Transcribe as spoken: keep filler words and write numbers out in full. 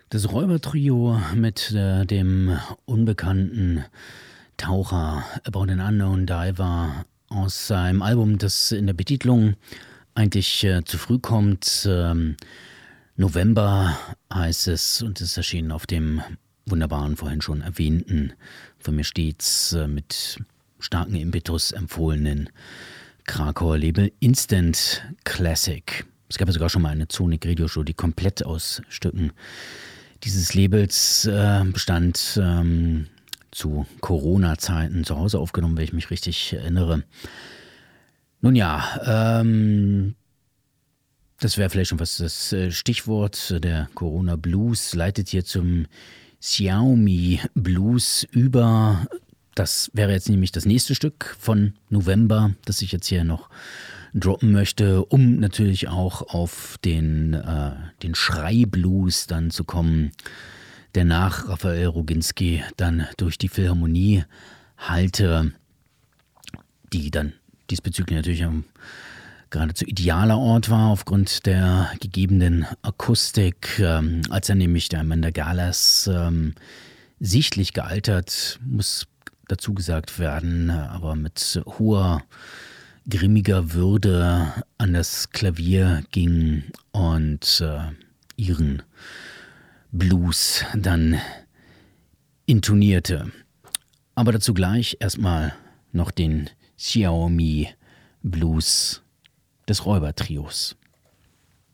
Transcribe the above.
Das Räubertrio mit äh, dem unbekannten Taucher About an Unknown Diver aus seinem Album, das in der Betitelung eigentlich äh, zu früh kommt. Ähm, November heißt es und es ist erschienen auf dem wunderbaren, vorhin schon erwähnten, von mir stets äh, mit starken Impetus empfohlenen Krakauer Label Instant Classic. Es gab ja sogar schon mal eine Sonic Radio Show, die komplett aus Stücken dieses Labels äh, bestand, ähm, zu Corona-Zeiten zu Hause aufgenommen, wenn ich mich richtig erinnere. Nun ja, ähm, das wäre vielleicht schon was das Stichwort. Der Corona Blues leitet hier zum Xiaomi Blues über. Das wäre jetzt nämlich das nächste Stück von November, das ich jetzt hier noch droppen möchte, um natürlich auch auf den, äh, den Schrei-Blues dann zu kommen, der nach Raphael Roginski dann durch die Philharmonie hallte, die dann diesbezüglich natürlich ein geradezu idealer Ort war aufgrund der gegebenen Akustik, ähm, als er nämlich der Amanda Galas ähm, sichtlich gealtert, muss dazu gesagt werden, aber mit hoher grimmiger Würde an das Klavier ging und äh, ihren Blues dann intonierte. Aber dazu gleich erstmal noch den Xiaomi Blues des Räubertrios.